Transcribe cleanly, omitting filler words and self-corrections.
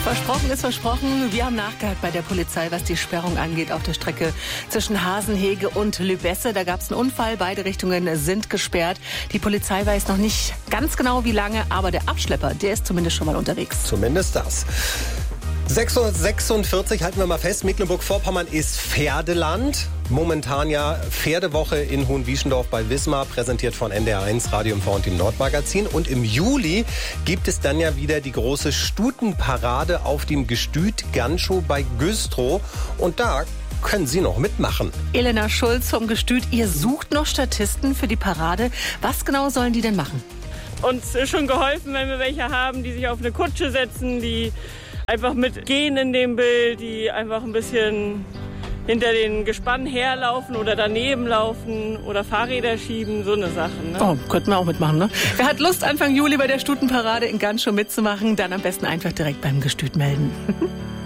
Versprochen ist versprochen. Wir haben nachgehakt bei der Polizei, was die Sperrung angeht auf der Strecke zwischen Hasenhege und Lübesse. Da gab es einen Unfall. Beide Richtungen sind gesperrt. Die Polizei weiß noch nicht ganz genau, wie lange, aber der Abschlepper, der ist zumindest schon mal unterwegs. Zumindest das. 6:46 halten wir mal fest, Mecklenburg-Vorpommern ist Pferdeland. Momentan ja Pferdewoche in Hohenwieschendorf bei Wismar, präsentiert von NDR1, Radio MV und dem Nordmagazin. Und im Juli gibt es dann ja wieder die große Stutenparade auf dem Gestüt Ganschow bei Güstrow. Und da können Sie noch mitmachen. Elena Schulz vom Gestüt, ihr sucht noch Statisten für die Parade. Was genau sollen die denn machen? Uns ist schon geholfen, wenn wir welche haben, die sich auf eine Kutsche setzen, die einfach mitgehen in dem Bild, die einfach ein bisschen hinter den Gespannen herlaufen oder daneben laufen oder Fahrräder schieben, so eine Sache. Ne? Oh, könnten wir auch mitmachen, ne? Wer hat Lust, Anfang Juli bei der Stutenparade in Ganschow mitzumachen, dann am besten einfach direkt beim Gestüt melden.